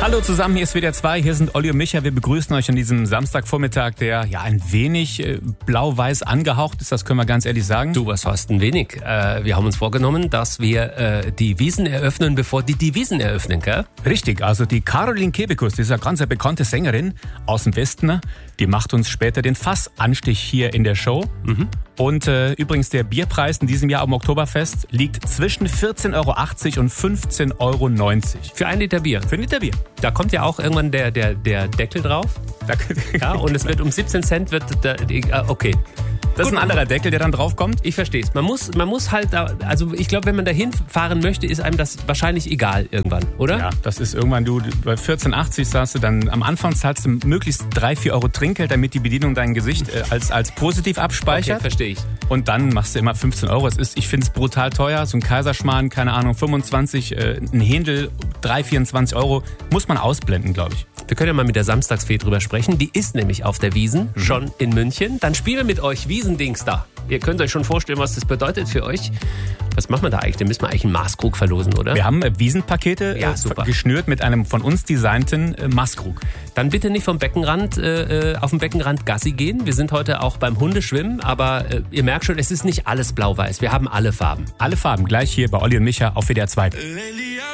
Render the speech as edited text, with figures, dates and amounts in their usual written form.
Hallo zusammen, hier ist WDR 2, hier sind Olli und Micha. Wir begrüßen euch an diesem Samstagvormittag, der ja ein wenig blau-weiß angehaucht ist, das können wir ganz ehrlich sagen. Du, was heißt ein wenig? Wir haben uns vorgenommen, dass wir die Wiesn eröffnen, bevor die Wiesn eröffnen, gell? Richtig, also die Caroline Kebekus, diese ganz bekannte Sängerin aus dem Westen, die macht uns später den Fassanstich hier in der Show. Mhm. Und übrigens der Bierpreis in diesem Jahr am Oktoberfest liegt zwischen 14,80 € und 15,90 €. Für 1 Liter Bier. Für 1 Liter Bier. Da kommt ja auch irgendwann der Deckel drauf. Ja, und es wird um 17 Cent okay. Das ist ein anderer Deckel, der dann draufkommt. Ich verstehe es. Man muss halt, also ich glaube, wenn man dahin fahren möchte, ist einem das wahrscheinlich egal irgendwann, oder? Ja, das ist irgendwann, du bei 14,80 sagst du dann, am Anfang zahlst du möglichst 3-4 € Trinkgeld, damit die Bedienung dein Gesicht als positiv abspeichert. Okay, verstehe ich. Und dann machst du immer 15 €. Ich finde es brutal teuer. So ein Kaiserschmarrn, keine Ahnung, 25, ein Händel, 3-24 €. Muss man ausblenden, glaube ich. Wir können ja mal mit der Samstagsfee drüber sprechen. Die ist nämlich auf der Wiesn, schon in München. Dann spielen wir mit euch Wiesendings da. Ihr könnt euch schon vorstellen, was das bedeutet für euch. Was machen wir da eigentlich? Da müssen wir eigentlich einen Maßkrug verlosen, oder? Wir haben Wiesenpakete geschnürt mit einem von uns designten Maßkrug. Dann bitte nicht vom Beckenrand, auf dem Beckenrand Gassi gehen. Wir sind heute auch beim Hundeschwimmen, aber ihr merkt schon, es ist nicht alles blau-weiß. Wir haben alle Farben. Alle Farben, gleich hier bei Olli und Micha auf WDR 2.